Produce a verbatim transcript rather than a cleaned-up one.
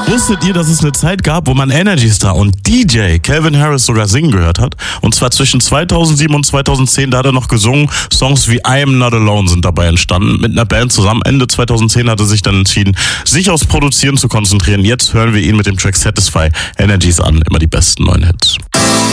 Wusstet ihr, dass es eine Zeit gab, wo man Energy Star und D J Calvin Harris sogar singen gehört hat? Und zwar zwischen zweitausendsieben und zweitausendzehn, da hat er noch gesungen. Songs wie I Am Not Alone sind dabei entstanden. Mit einer Band zusammen. Ende zweitausendzehn hat er sich dann entschieden, sich aufs Produzieren zu konzentrieren. Jetzt hören wir ihn mit dem Track Satisfy Energies an. Immer die besten neuen Hits.